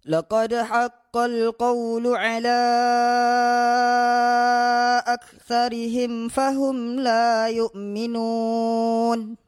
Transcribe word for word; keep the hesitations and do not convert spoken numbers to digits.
لقد حق القول على أكثرهم فهم لا يؤمنون